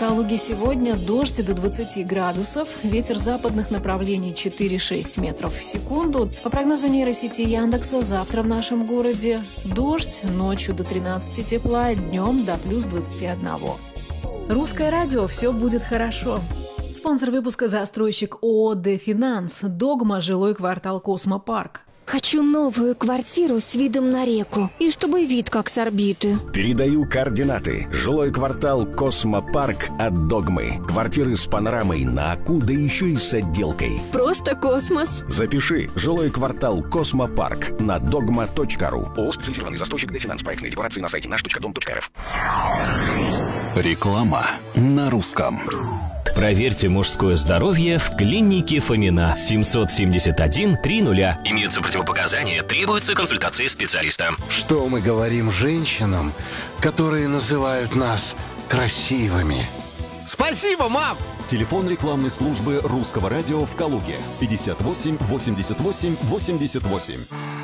Калуге сегодня дождь до 20 градусов, ветер западных направлений 4-6 метров в секунду. По прогнозу нейросети Яндекса, завтра в нашем городе дождь, ночью до 13 тепла, днем до плюс 21. Русское радио, все будет хорошо. Спонсор выпуска — застройщик ООО «Дефинанс», «Догма», жилой квартал «Космопарк». Хочу новую квартиру с видом на реку. И чтобы вид как с орбиты. Передаю координаты. Жилой квартал «Космопарк» от «Догмы». Квартиры с панорамой на Аку, да еще и с отделкой. Просто космос. Запиши. Жилой квартал «Космопарк» на dogma.ru. ООО «Специализированный застройщик «Дефинанс». Проектные декларации на сайте наш.дом.рф. Реклама на русском. Проверьте мужское здоровье в клинике Фомина. 771-300. Имеются противопоказания, требуется консультация специалиста. Что мы говорим женщинам, которые называют нас красивыми? Спасибо, мам! Телефон рекламной службы русского радио в Калуге. 58 88 88.